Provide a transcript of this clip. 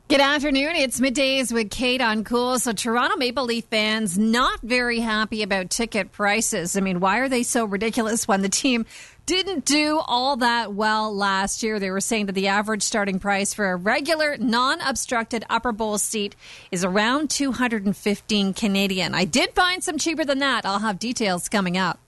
Good afternoon. It's middays with Kate on Cool. So Toronto Maple Leaf fans not very happy about ticket prices. I mean, why are they so ridiculous when the team didn't do all that well last year? They were saying that the average starting price for a regular non-obstructed upper bowl seat is around 215 Canadian. I did find some cheaper than that. I'll have details coming up.